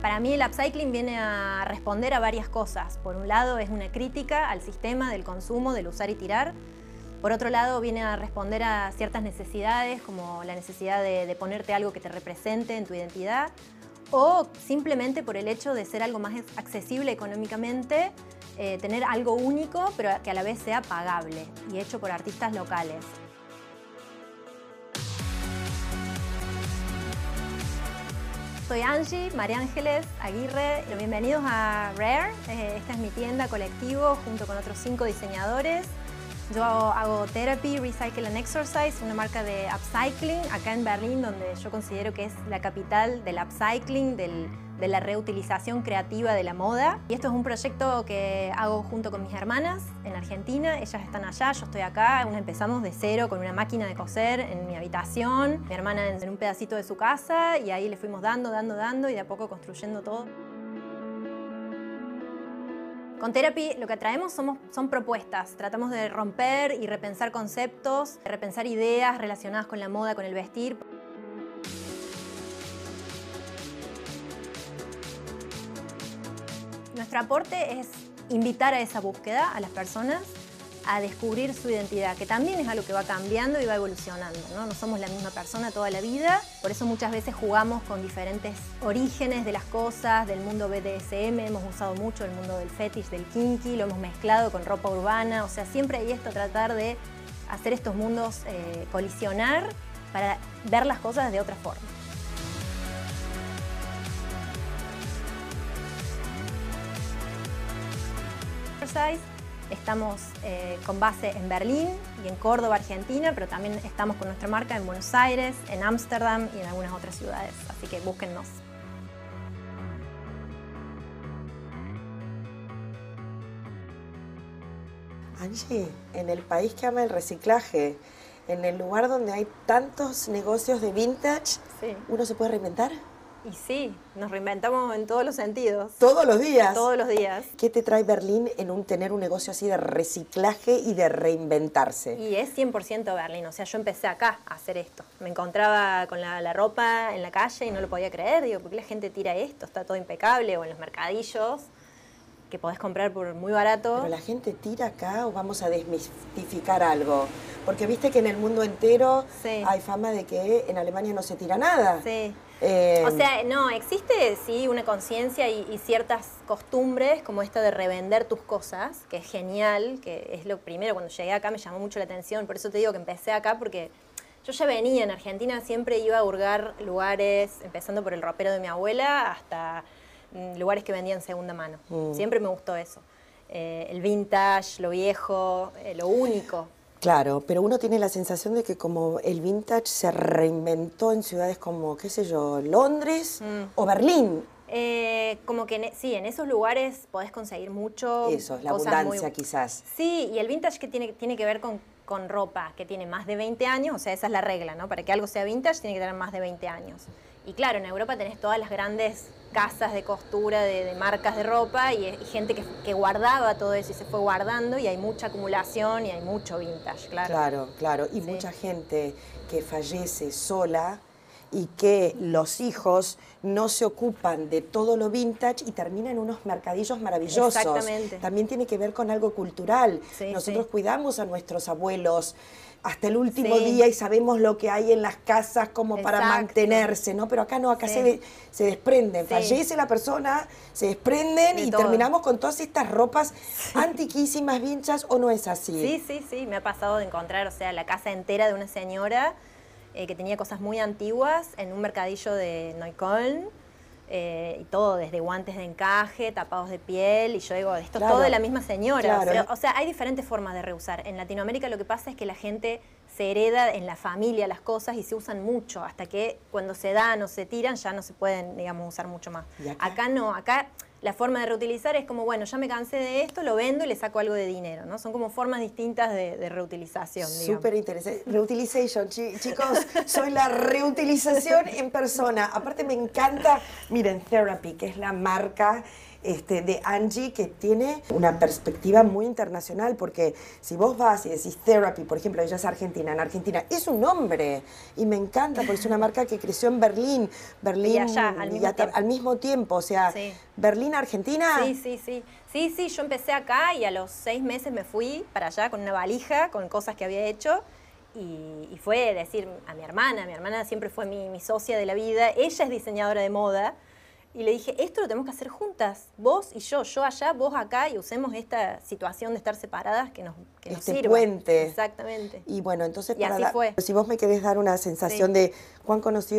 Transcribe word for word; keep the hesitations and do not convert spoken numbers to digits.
Para mí el upcycling viene a responder a varias cosas. Por un lado es una crítica al sistema del consumo, del usar y tirar. Por otro lado viene a responder a ciertas necesidades, como la necesidad de, de ponerte algo que te represente en tu identidad, o simplemente por el hecho de ser algo más accesible económicamente, eh, tener algo único, pero que a la vez sea pagable y hecho por artistas locales. Soy Angie, María Ángeles Aguirre. Bienvenidos a Rare. Esta es mi tienda colectivo junto con otros cinco diseñadores. Yo hago, hago Therapy, Recycle and Exercise, una marca de upcycling acá en Berlín, donde yo considero que es la capital del upcycling, del, de la reutilización creativa de la moda. Y esto es un proyecto que hago junto con mis hermanas en Argentina. Ellas están allá, yo estoy acá. Empezamos de cero con una máquina de coser en mi habitación, mi hermana en un pedacito de su casa, y ahí le fuimos dando, dando, dando y de a poco construyendo todo. Con Therapy lo que traemos somos, son propuestas. Tratamos de romper y repensar conceptos, de repensar ideas relacionadas con la moda, con el vestir. Nuestro aporte es invitar a esa búsqueda a las personas a descubrir su identidad, que también es algo que va cambiando y va evolucionando, ¿no? No somos la misma persona toda la vida, por eso muchas veces jugamos con diferentes orígenes de las cosas, del mundo B D S M, hemos usado mucho el mundo del fetish, del kinky, lo hemos mezclado con ropa urbana, o sea, siempre hay esto, tratar de hacer estos mundos eh, colisionar para ver las cosas de otra forma. Estamos eh, con base en Berlín y en Córdoba, Argentina, pero también estamos con nuestra marca en Buenos Aires, en Ámsterdam y en algunas otras ciudades, así que búsquennos. Angie, en el país que ama el reciclaje, en el lugar donde hay tantos negocios de vintage, sí. ¿Uno se puede reinventar? Y sí, nos reinventamos en todos los sentidos. ¿Todos los días? Todos los días. ¿Qué te trae Berlín en un tener un negocio así de reciclaje y de reinventarse? Y es cien por ciento Berlín, o sea, yo empecé acá a hacer esto. Me encontraba con la, la ropa en la calle y no lo podía creer. Digo, ¿por qué la gente tira esto? Está todo impecable. O en los mercadillos, que podés comprar por muy barato. ¿Pero la gente tira acá o vamos a desmistificar algo? Porque viste que en el mundo entero sí. Hay fama de que en Alemania no se tira nada. Sí. Eh, o sea, no, existe sí una conciencia y, y ciertas costumbres como esta de revender tus cosas, que es genial, que es lo primero, cuando llegué acá me llamó mucho la atención, por eso te digo que empecé acá, porque yo ya venía en Argentina, siempre iba a hurgar lugares, empezando por el ropero de mi abuela hasta mm, lugares que vendían segunda mano. Mm. Siempre me gustó eso. Eh, el vintage, lo viejo, eh, lo único. Claro, pero uno tiene la sensación de que como el vintage se reinventó en ciudades como, qué sé yo, Londres mm. o Berlín. Eh, como que en, sí, en esos lugares podés conseguir mucho. Eso, la abundancia muy, quizás. Sí, y el vintage que tiene, tiene que ver con, con ropa que tiene más de veinte años, o sea, esa es la regla, ¿no? Para que algo sea vintage tiene que tener más de veinte años. Y claro, en Europa tenés todas las grandes casas de costura, de, de marcas de ropa y, y gente que, que guardaba todo eso y se fue guardando y hay mucha acumulación y hay mucho vintage, claro. Claro, claro. Y sí. Mucha gente que fallece sola y que los hijos no se ocupan de todo lo vintage y terminan en unos mercadillos maravillosos. Exactamente. También tiene que ver con algo cultural. Sí, Nosotros sí. cuidamos a nuestros abuelos hasta el último sí. día y sabemos lo que hay en las casas como Exacto. para mantenerse, ¿no? Pero acá no, acá sí. se, se desprenden. Sí. Fallece la persona, se desprenden de y todo. Terminamos con todas estas ropas sí. antiquísimas, vinchas, ¿o no es así? Sí, sí, sí. Me ha pasado de encontrar, o sea, la casa entera de una señora eh, que tenía cosas muy antiguas en un mercadillo de Neukölln. Eh, y todo, desde guantes de encaje, tapados de piel, y yo digo, esto claro, es todo de la misma señora. Claro. Pero, o sea, hay diferentes formas de reusar. En Latinoamérica lo que pasa es que la gente se hereda en la familia las cosas y se usan mucho, hasta que cuando se dan o se tiran ya no se pueden, digamos, usar mucho más. Acá? acá no, acá la forma de reutilizar es como, bueno, ya me cansé de esto, lo vendo y le saco algo de dinero, ¿no? Son como formas distintas de, de reutilización, digamos. Súper interesante. Reutilization, ch chicos, soy la reutilización en persona. Aparte me encanta, miren, Therapy, que es la marca este, de Angie, que tiene una perspectiva muy internacional, porque si vos vas y decís Therapy, por ejemplo, ella es argentina, en Argentina es un nombre, y me encanta porque es una marca que creció en Berlín, Berlín y allá, al mismo, y a, al mismo tiempo, o sea, sí. Berlín, Argentina. Sí, sí, sí, sí, sí, yo empecé acá y a los seis meses me fui para allá con una valija, con cosas que había hecho, y, y fue decir a mi hermana, mi hermana siempre fue mi, mi socia de la vida, ella es diseñadora de moda, y le dije, esto lo tenemos que hacer juntas, vos y yo, yo allá, vos acá, y usemos esta situación de estar separadas que nos, que nos Este sirva. puente. Exactamente. Y bueno, entonces, Y para así la- fue. si vos me querés dar una sensación Sí. de cuán conocido